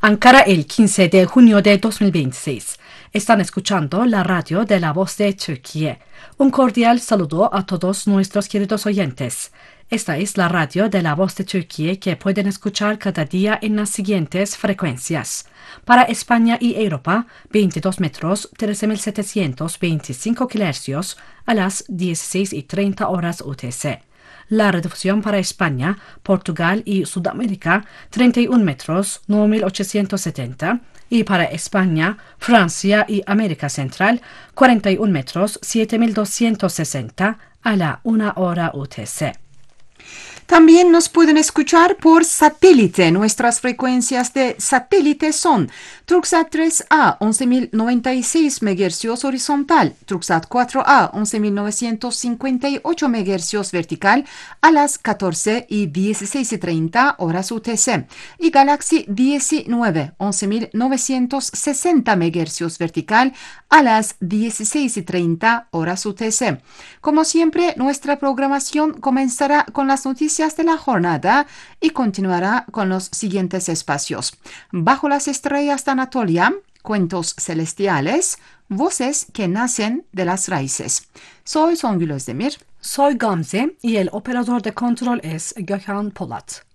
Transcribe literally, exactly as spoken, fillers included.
Ankara, el quince de junio de dos mil veintiséis. Están escuchando la radio de La Voz de Turquía. Un cordial saludo a todos nuestros queridos oyentes. Esta es la radio de La Voz de Turquía que pueden escuchar cada día en las siguientes frecuencias. Para España y Europa, veintidós metros, trece mil setecientos veinticinco kilohercios a las dieciséis y treinta horas U T C. La redifusión para España, Portugal y Sudamérica, treinta y un metros, nueve mil ochocientos setenta, y para España, Francia y América Central, cuarenta y un metros, siete mil doscientos sesenta, a la una hora U T C. También nos pueden escuchar por satélite. Nuestras frecuencias de satélite son Turksat tres A, once mil noventa y seis megahercios horizontal, Turksat cuatro A, once mil novecientos cincuenta y ocho megahercios vertical a las catorce y dieciséis y treinta horas U T C, y Galaxy diecinueve, once mil novecientos sesenta megahercios vertical a las dieciséis y treinta horas U T C. Como siempre, nuestra programación comenzará con las noticias de la jornada y continuará con los siguientes espacios: Bajo las estrellas de Anatolia, Cuentos celestiales, Voces que nacen de las raíces. Soy Songül Özdemir. Soy Gamze y el operador de control es Gökhan Polat.